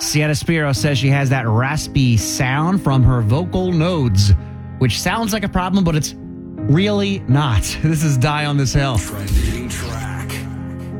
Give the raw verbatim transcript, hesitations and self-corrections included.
Sienna Spiro says she has that raspy sound from her vocal nodes, which sounds like a problem, but it's really not. This is Die on This Hill. Trending track.